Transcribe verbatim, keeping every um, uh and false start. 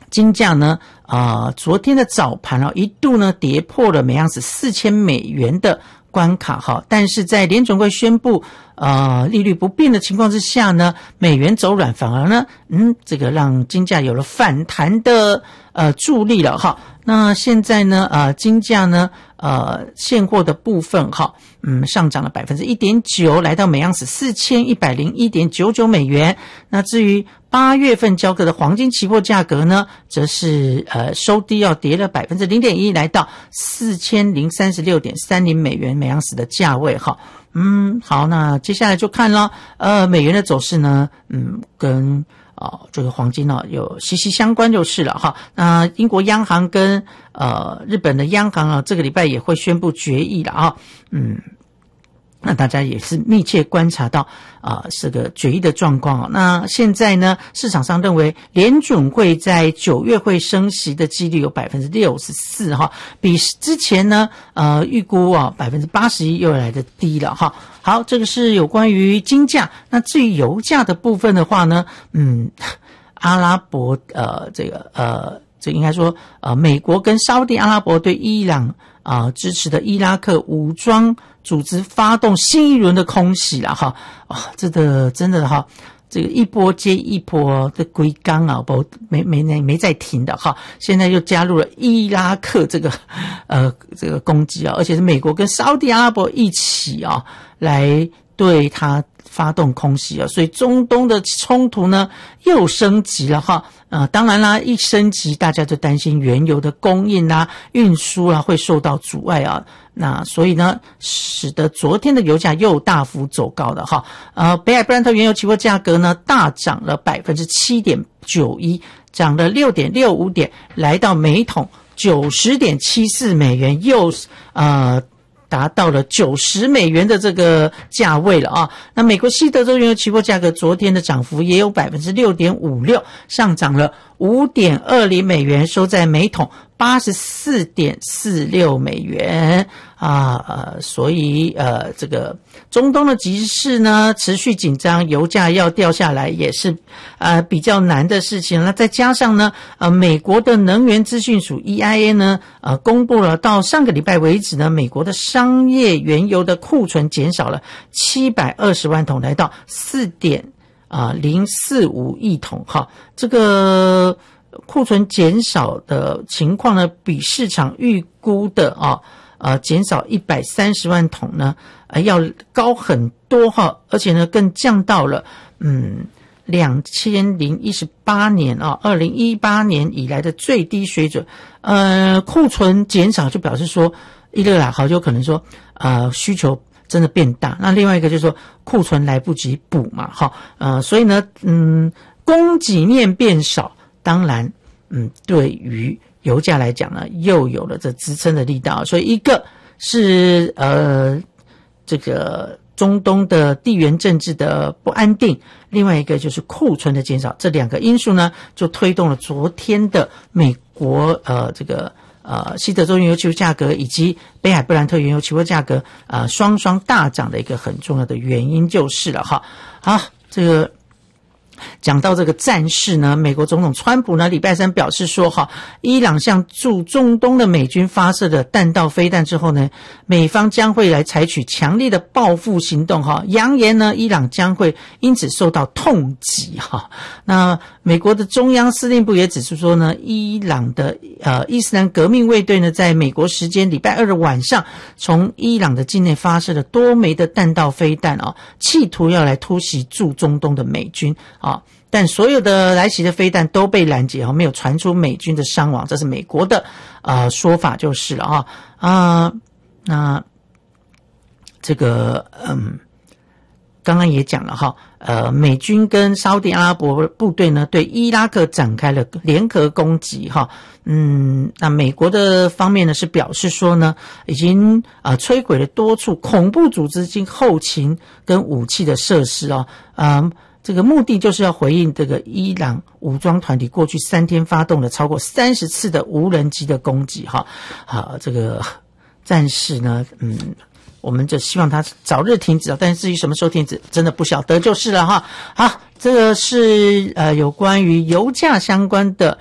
金价呢啊、呃，昨天的早盘啊一度呢跌破了每盎司四千美元的关卡哈，但是在联准会宣布呃利率不变的情况之下呢，美元走软，反而呢嗯这个让金价有了反弹的呃助力了哈。那现在呢呃金价呢呃现货的部分哈嗯上涨了 百分之一点九， 来到每盎司 四千一百零一点九九美元。那至于八月份交割的黄金期货价格呢，则是呃收低要跌了 百分之零点一， 来到 四千零三十六点三零美元每盎司的价位哈。嗯好，那接下来就看了呃美元的走势呢嗯跟哦，这个黄金呢、哦、有息息相关就是了哈。那英国央行跟呃日本的央行啊，这个礼拜也会宣布决议了啊。嗯，那大家也是密切观察到啊、呃、这个决议的状况啊。那现在呢，市场上认为联准会在九月会升息的几率有 百分之六十四 哈，比之前呢呃预估啊 百分之八十一 又来的低了哈。好，这个是有关于金价。那至于油价的部分的话呢，嗯，阿拉伯呃这个呃这应该说呃美国跟沙烏地阿拉伯对伊朗啊、呃、支持的伊拉克武装组织发动新一轮的空袭了哈。啊、哦，这个真的哈。这个一波接一波的龟缸啊，不没没没没再停的哈。现在又加入了伊拉克这个呃这个攻击啊，而且是美国跟沙烏地阿拉伯一起啊来对他发动空袭啊，所以中东的冲突呢又升级了哈。呃，当然啦，一升级大家就担心原油的供应啊、运输啊会受到阻碍啊。那所以呢，使得昨天的油价又大幅走高的哈。呃，北海布兰特原油期货价格呢大涨了 百分之七点九一， 涨了 六点六五点，来到每桶 九十点七四美元，又呃达到了九十美元的这个价位了啊。那美国西德州原油期货价格昨天的涨幅也有 百分之六点五六， 上涨了 五点二零美元，收在每桶 八十四点四六美元啊。呃，所以呃，这个中东的局势呢持续紧张，油价要掉下来也是呃比较难的事情。那再加上呢，呃，美国的能源资讯署 E I A 呢，呃，公布了到上个礼拜为止呢，美国的商业原油的库存减少了七百二十万桶，来到四点啊零四五亿桶哈。这个库存减少的情况呢，比市场预估的啊呃减少一百三十万桶呢，呃要高很多哈，而且呢更降到了嗯两千零一十八年啊二零一八年以来的最低水准。呃库存减少就表示说，一个啦好就可能说呃需求真的变大，那另外一个就是说库存来不及补嘛哈。呃所以呢嗯供给面变少，当然嗯对于油价来讲呢又有了这支撑的力道。所以一个是呃这个中东的地缘政治的不安定，另外一个就是库存的减少，这两个因素呢就推动了昨天的美国呃这个呃西德州原油期货价格以及北海布兰特原油期货价格呃双双大涨的一个很重要的原因就是了哈。好，这个讲到这个战事呢，美国总统川普呢礼拜三表示说哈，伊朗向驻中东的美军发射的弹道飞弹之后呢，美方将会来采取强烈的报复行动哈，扬言呢伊朗将会因此受到痛击哈。那美国的中央司令部也指出说呢，伊朗的呃伊斯兰革命卫队呢在美国时间礼拜二的晚上从伊朗的境内发射了多枚的弹道飞弹啊，企图要来突袭驻中东的美军啊。但所有的来袭的飞弹都被拦截，没有传出美军的伤亡，这是美国的呃说法就是了啊啊、呃。那这个嗯，刚刚也讲了哈，呃，美军跟沙烏地阿拉伯部队呢对伊拉克展开了联合攻击哈。嗯，那美国的方面呢是表示说呢，已经呃摧毁了多处恐怖组织及后勤跟武器的设施哦，嗯。这个目的就是要回应这个伊朗武装团体过去三天发动了超过三十次的无人机的攻击哈。好，这个战事呢，嗯，我们就希望它早日停止，但是至于什么时候停止，真的不晓得就是了哈。好，这个是呃有关于油价相关的